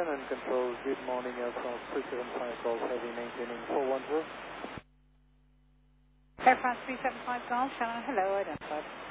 Shannon Control, good morning, aircraft 375 Golf Heavy, maintaining 410. Air France 375 Golf, Shannon, hello, identified.